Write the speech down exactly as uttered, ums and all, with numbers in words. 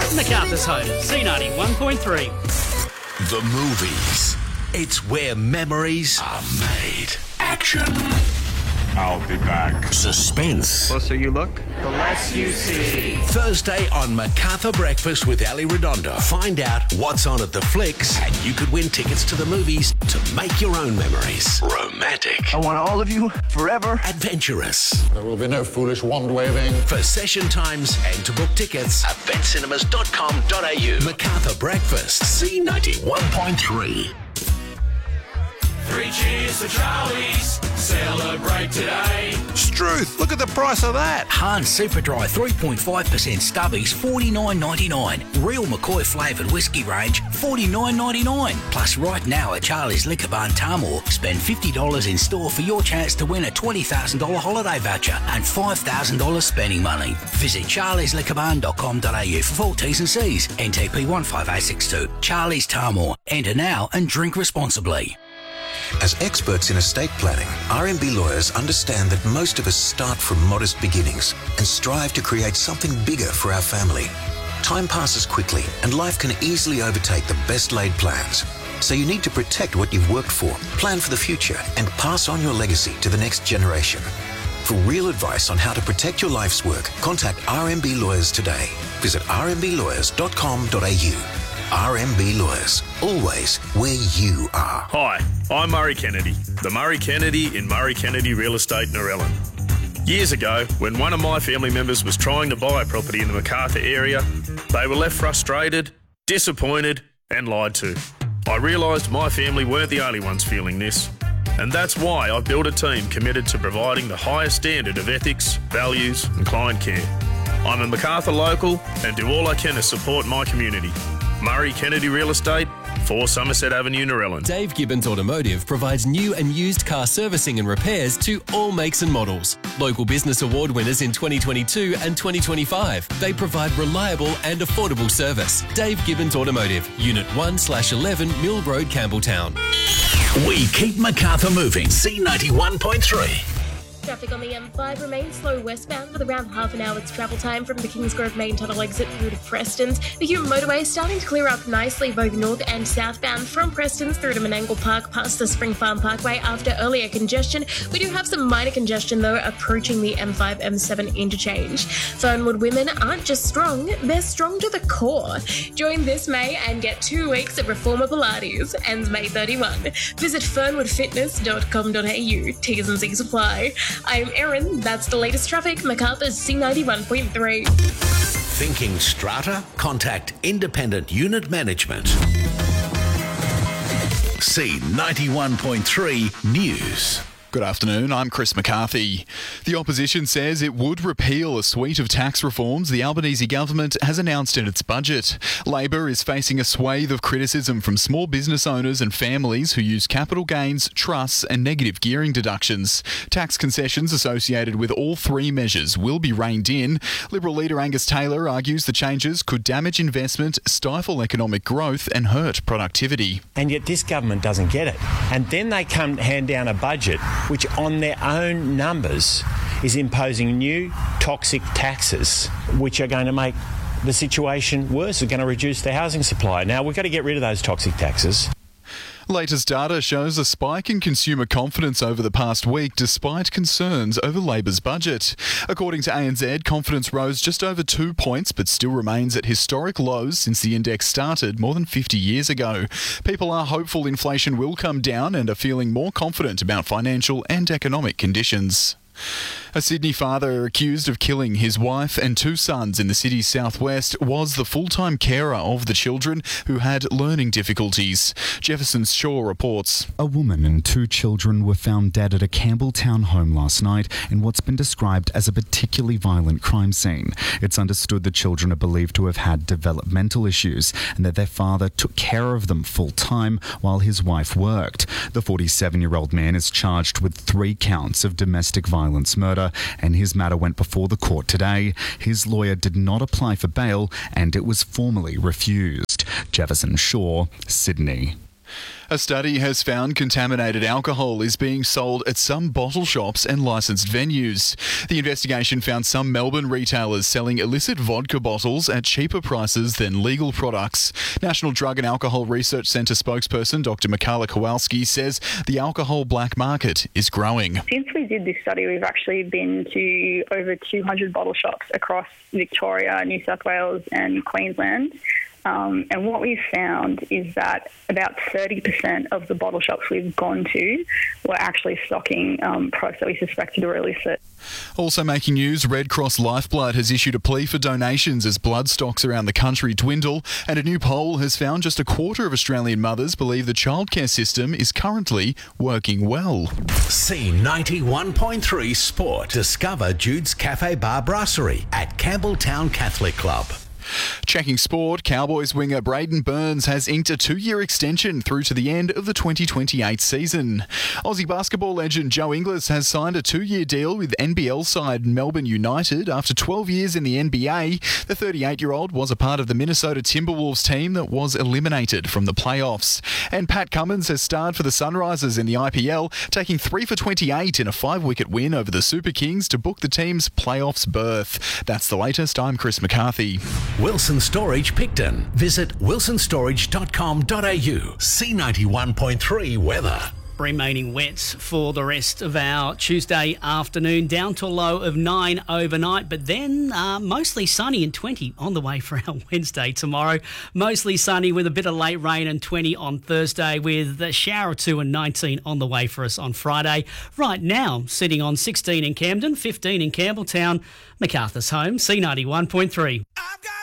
Macarthur's home, C ninety-one point three. The movies. It's where memories are made. Action. I'll be back. Suspense. The closer you look, the less you see. Thursday on Macarthur Breakfast with Ali Redondo. Find out what's on at the flicks, and you could win tickets to the movies to make your own memories. Romantic. I want all of you forever. Adventurous. There will be no foolish wand waving. For session times and to book tickets, event cinemas dot com dot a u. Macarthur Breakfast, C ninety-one point three. Three cheers to Charlie's. Celebrate today. Struth, look at the price of that. Hans Superdry three point five percent stubbies, forty-nine ninety-nine. Real McCoy flavoured whiskey range, forty-nine ninety-nine. Plus right now at Charlie's Liquor Barn Tamworth, spend fifty dollars in store for your chance to win a twenty thousand dollars holiday voucher and five thousand dollars spending money. Visit charlies liquor barn dot com dot a u for full T's and C's. N T P one five eight six two. Charlie's Tamworth. Enter now and drink responsibly. As experts in estate planning, R M B lawyers understand that most of us start from modest beginnings and strive to create something bigger for our family. Time passes quickly and life can easily overtake the best laid plans. So you need to protect what you've worked for, plan for the future, and pass on your legacy to the next generation. For real advice on how to protect your life's work, contact R M B Lawyers today. Visit r m b lawyers dot com dot a u. R M B Lawyers, always where you are. Hi, I'm Murray Kennedy, the Murray Kennedy in Murray Kennedy Real Estate Narellan. Years ago, when one of my family members was trying to buy a property in the Macarthur area, they were left frustrated, disappointed and lied to. I realised my family weren't the only ones feeling this, and that's why I've built a team committed to providing the highest standard of ethics, values and client care. I'm a Macarthur local and do all I can to support my community. Murray Kennedy Real Estate, four Somerset Avenue, Narellan. Dave Gibbons Automotive provides new and used car servicing and repairs to all makes and models. Local Business Award winners in twenty twenty-two and twenty twenty-five. They provide reliable and affordable service. Dave Gibbons Automotive, Unit one slash eleven Mill Road, Campbelltown. We keep Macarthur moving. C ninety-one point three. Traffic on the M five remains slow westbound with around half an hour's travel time from the Kingsgrove main tunnel exit through to Preston's. The Hume motorway is starting to clear up nicely both north and southbound from Preston's through to Menangle Park past the Spring Farm Parkway after earlier congestion. We do have some minor congestion though approaching the M five M seven interchange. Fernwood women aren't just strong, they're strong to the core. Join this May and get two weeks at Reformer Pilates. Ends May thirty-first. Visit fernwood fitness dot com dot a u. T's and C's apply. I'm Erin. That's the latest traffic. Macarthur's C ninety-one point three. Thinking strata? Contact Independent Unit Management. C ninety-one point three News. Good afternoon, I'm Chris McCarthy. The opposition says it would repeal a suite of tax reforms the Albanese government has announced in its budget. Labor is facing a swathe of criticism from small business owners and families who use capital gains, trusts and negative gearing deductions. Tax concessions associated with all three measures will be reined in. Liberal leader Angus Taylor argues the changes could damage investment, stifle economic growth and hurt productivity. And yet this government doesn't get it. And then they come hand down a budget which on their own numbers is imposing new toxic taxes which are going to make the situation worse, are going to reduce the housing supply. Now, we've got to get rid of those toxic taxes. Latest data shows a spike in consumer confidence over the past week despite concerns over Labor's budget. According to A N Z, confidence rose just over two points but still remains at historic lows since the index started more than fifty years ago. People are hopeful inflation will come down and are feeling more confident about financial and economic conditions. A Sydney father accused of killing his wife and two sons in the city's southwest was the full-time carer of the children who had learning difficulties. Jefferson Shaw reports. A woman and two children were found dead at a Campbelltown home last night in what's been described as a particularly violent crime scene. It's understood the children are believed to have had developmental issues and that their father took care of them full-time while his wife worked. The forty-seven-year-old man is charged with three counts of domestic violence murder, and his matter went before the court today. His lawyer did not apply for bail and it was formally refused. Jefferson Shaw, Sydney. A study has found contaminated alcohol is being sold at some bottle shops and licensed venues. The investigation found some Melbourne retailers selling illicit vodka bottles at cheaper prices than legal products. National Drug and Alcohol Research Centre spokesperson Doctor Mikala Kowalski says the alcohol black market is growing. Since we did this study, we've actually been to over two hundred bottle shops across Victoria, New South Wales and Queensland. Um, and what we've found is that about thirty percent of the bottle shops we've gone to were actually stocking um, products that we suspected were illicit. Also making news, Red Cross Lifeblood has issued a plea for donations as blood stocks around the country dwindle, and a new poll has found just a quarter of Australian mothers believe the childcare system is currently working well. C ninety-one point three Sport. Discover Jude's Cafe Bar Brasserie at Campbelltown Catholic Club. Checking sport, Cowboys winger Braden Burns has inked a two-year extension through to the end of the twenty twenty-eight season. Aussie basketball legend Joe Inglis has signed a two-year deal with N B L side Melbourne United after twelve years in the N B A. The thirty-eight-year-old was a part of the Minnesota Timberwolves team that was eliminated from the playoffs. And Pat Cummins has starred for the Sunrisers in the I P L, taking three for twenty-eight in a five-wicket win over the Super Kings to book the team's playoffs berth. That's the latest. I'm Chris McCarthy. Wilson Storage Picton. Visit wilson storage dot com dot a u. C ninety-one point three weather. Remaining wet for the rest of our Tuesday afternoon, down to a low of nine overnight, but then uh, mostly sunny and twenty on the way for our Wednesday tomorrow. Mostly sunny with a bit of late rain and twenty on Thursday, with a shower or two and nineteen on the way for us on Friday. Right now, sitting on sixteen in Camden, fifteen in Campbelltown, MacArthur's home, C ninety-one point three. I've got